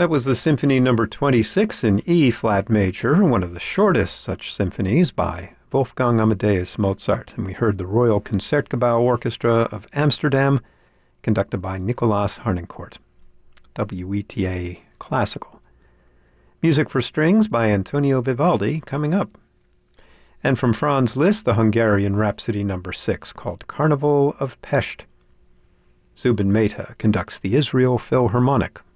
That was the Symphony Number 26 in E-flat major, one of the shortest such symphonies by Wolfgang Amadeus Mozart. And we heard the Royal Concertgebouw Orchestra of Amsterdam, conducted by Nicolaas Harnoncourt. WETA Classical. Music for strings by Antonio Vivaldi coming up. And from Franz Liszt, the Hungarian Rhapsody Number 6, called Carnival of Pest. Zubin Mehta conducts the Israel Philharmonic.